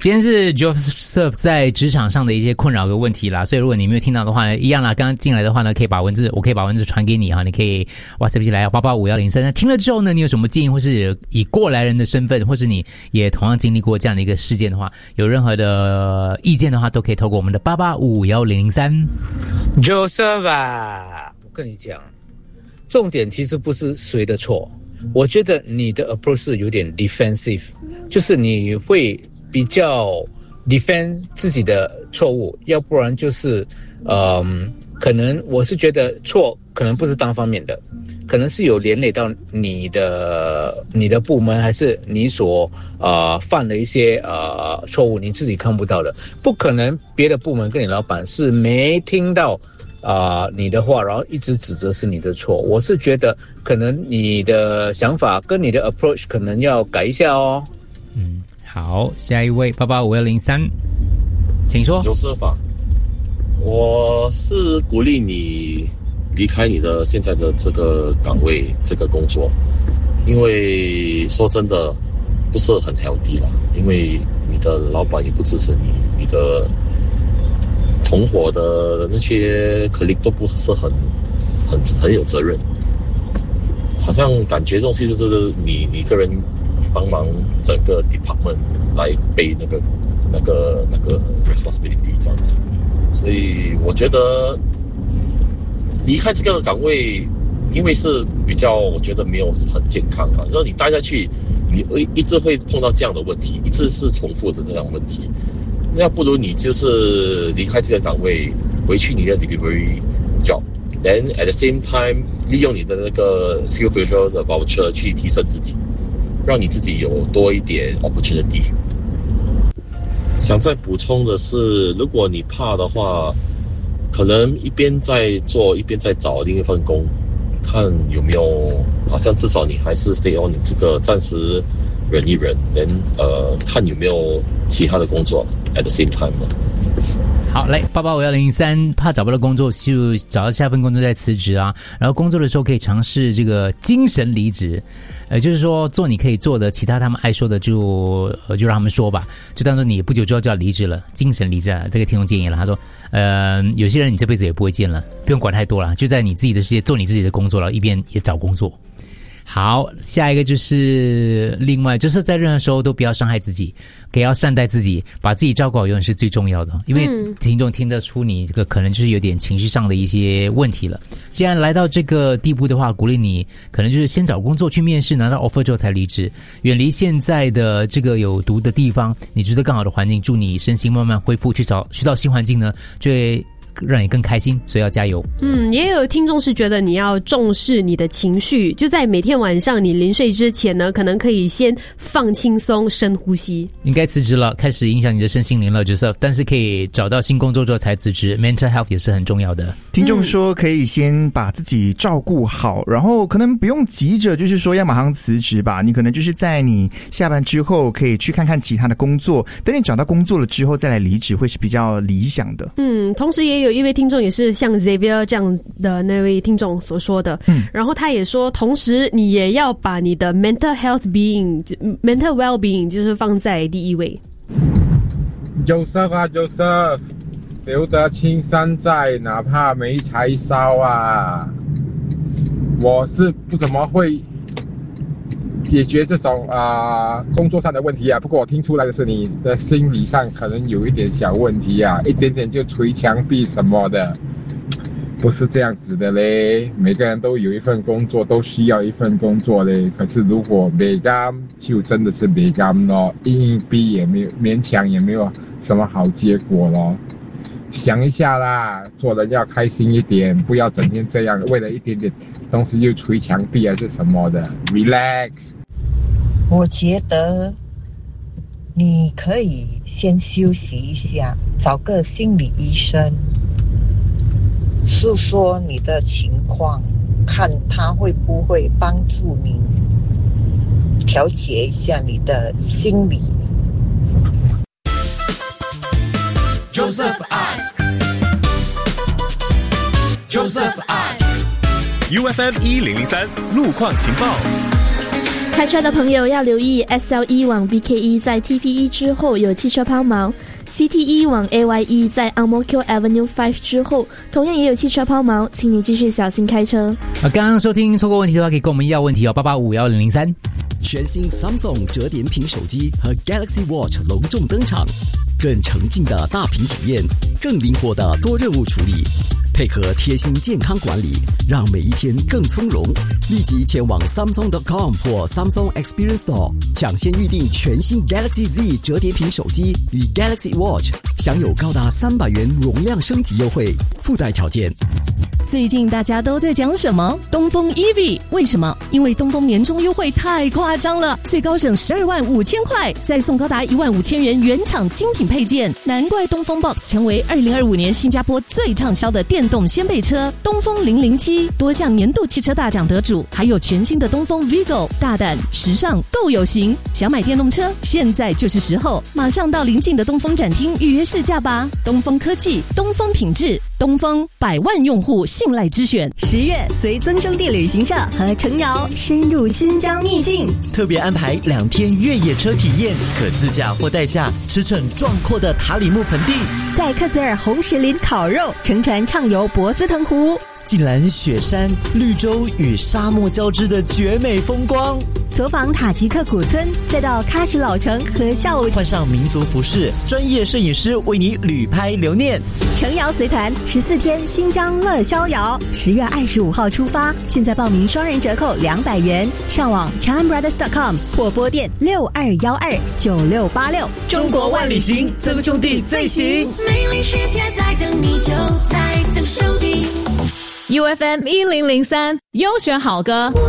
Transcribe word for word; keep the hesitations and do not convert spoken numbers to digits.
今天是 Joseph 在职场上的一些困扰的问题啦，所以如果你没有听到的话呢，一样啦，刚刚进来的话呢，可以把文字，我可以把文字传给你哈，你可以 WhatsApp 进来八八五一零三。那听了之后呢，你有什么建议，或是以过来人的身份，或是你也同样经历过这样的一个事件的话，有任何的意见的话，都可以透过我们的八八五一零零三。 Joseph 啊，我跟你讲，重点其实不是谁的错，我觉得你的 approach 是有点 defensive， 就是你会比较 defend 自己的错误，要不然就是嗯，可能我是觉得错可能不是单方面的，可能是有连累到你的你的部门，还是你所呃犯的一些呃错误你自己看不到的，不可能别的部门跟你老板是没听到啊、呃，你的话，然后一直指责是你的错。我是觉得可能你的想法跟你的 approach 可能要改一下哦。 嗯，好，下一位八八五一零三，请说。 Joseph，我是鼓励你离开你的现在的这个岗位、这个工作，因为说真的不是很 healthy 啦，因为你的老板也不支持你，你的同伙的那些 colleague 都不是很很很有责任，好像感觉东西就是你你一个人帮忙整个 department 来背那个那个那个 responsibility 这样子，所以我觉得离开这个岗位，因为是比较我觉得没有很健康啊，然后你待下去，你会一直会碰到这样的问题，一直是重复的这样的问题。那不如你就是离开这个岗位，回去你的 delivery job，then at the same time 利用你的那个 skill future 的 voucher 去提升自己，让你自己有多一点 opportunity。想再补充的是，如果你怕的话，可能一边在做，一边在找另一份工，看有没有，好像至少你还是 stay on 你这个暂时忍一忍，then 呃看有没有其他的工作 at the same time。 好，来八八五幺零三，怕找不到工作就找到下份工作再辞职啊。然后工作的时候可以尝试这个精神离职，呃，就是说做你可以做的，其他他们爱说的就呃就让他们说吧。就当做你不久之后就要离职了，精神离职啊。这个听众建议了，他说，呃，有些人你这辈子也不会见了，不用管太多了，就在你自己的世界做你自己的工作了，一边也找工作。好，下一个就是另外就是在任何时候都不要伤害自己，也要善待自己，把自己照顾好永远是最重要的。因为听众听得出你这个可能就是有点情绪上的一些问题了。既然来到这个地步的话，鼓励你可能就是先找工作去面试，拿到 offer 之后才离职，远离现在的这个有毒的地方，你值得更好的环境。祝你身心慢慢恢复，去找去到新环境呢，就会让你更开心，所以要加油。 嗯，也有听众是觉得你要重视你的情绪，就在每天晚上你临睡之前呢，可能可以先放轻松，深呼吸。 应该辞职了，开始影响你的身心灵了 Joseph， 但是可以找到新工作之后才辞职， mental health 也是很重要的。 听众说可以先把自己照顾好，然后可能不用急着就是说要马上辞职吧，你可能就是在你下班之后可以去看看其他的工作，等你找到工作了之后再来离职会是比较理想的。 嗯，同时也有一位听众也是像 Xavier 这样的那位听众所说的，嗯，然后他也说，同时你也要把你的 mental health being mental well-being 就是放在第一位。 Joseph 啊 Joseph， 留得青山在，哪怕没柴烧啊。我是不怎么会解决这种啊、呃、工作上的问题啊，不过我听出来的是你的心理上可能有一点小问题啊，一点点就捶墙壁什么的，不是这样子的嘞。每个人都有一份工作，都需要一份工作嘞。可是如果没干，就真的是没干咯，硬硬逼也没有，勉强也没有什么好结果咯。想一下啦，做人要开心一点，不要整天这样，为了一点点东西就捶墙壁还是什么的。Relax。 我觉得你可以先休息一下，找个心理医生诉说你的情况，看他会不会帮助你调节一下你的心理。 Joseph Ask Joseph Ask U F M 一零零三路况情报。 开车的朋友要留意 S L E 往 B K E 在 T P E 之后有汽车抛锚， C T E 往 A Y E 在 Ang Mo Kio Avenue 五之后同样也有汽车抛锚，请你继续小心开车。 啊，刚刚收听错过问题的话，可以跟我们要问题哦，八八五一零零三。 全新 Samsung 折叠屏手机和 Galaxy Watch 隆重登场，更沉浸的大屏体验，更灵活的多任务处理，配合贴心健康管理，让每一天更从容。立即前往 Samsung dot com 或 Samsung Experience Store 抢先预定全新 Galaxy Z 折叠屏手机与 Galaxy Watch， 享有高达三百元容量升级优惠，附带条件。 最近大家都在讲什么？东风 E V， 为什么？因为东风年终优惠太夸张了，最高省十二万五千块，再送高达一万五千元原厂精品配件，难怪东风 Box 成为二零二五年新加坡最畅销的电动掀背车。东风零零七多项年度汽车大奖得主，还有全新的东风 Vigo， 大胆、时尚、够有型。想买电动车，现在就是时候，马上到邻近的东风展厅预约试驾吧。东风科技，东风品质，东风百万用户信赖之选。 十月随增生地旅行社和程瑶深入新疆秘境， 特别安排两天越野车体验，可自驾或代驾驰骋壮阔的塔里木盆地， 在克孜尔红石林烤肉，乘船畅游博斯腾湖， 近览雪山、绿洲与沙漠交织的绝美风光， 走访塔吉克古村，再到喀什老城和下午换上民族服饰，专业摄影师为你旅拍留念。 程瑶随团十四天新疆乐逍遥，十月二十五号出发，现在报名双人折扣两百元，上网 Chan Brothers dot com 或拨电六二幺二九六八六。 中国万里行，曾兄弟最行。 美丽世界在等你，就在曾兄弟。 U F M 一零零三优选好歌。